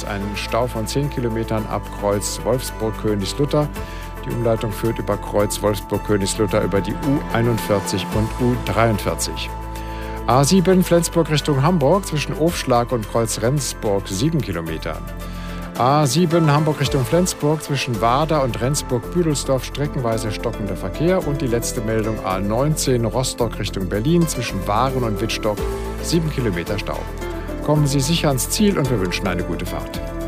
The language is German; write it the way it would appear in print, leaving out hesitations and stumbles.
es einen Stau von 10 Kilometern ab Kreuz Wolfsburg-Königslutter. Die Umleitung führt über Kreuz Wolfsburg-Königslutter über die U41 und U43. A7 Flensburg Richtung Hamburg zwischen Ofschlag und Kreuz Rendsburg 7 Kilometer. A7 Hamburg Richtung Flensburg zwischen Warder und Rendsburg-Büdelsdorf streckenweise stockender Verkehr. Und die letzte Meldung A19 Rostock Richtung Berlin zwischen Waren und Wittstock 7 Kilometer Stau. Kommen Sie sicher ans Ziel und wir wünschen eine gute Fahrt.